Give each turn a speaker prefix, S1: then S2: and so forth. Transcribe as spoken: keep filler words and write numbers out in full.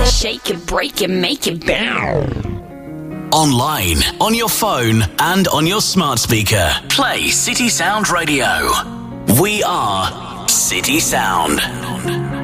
S1: Shake it, break it, make it bounce.
S2: Online, on your phone, and on your smart speaker. Play City Sound Radio. We are City Sound.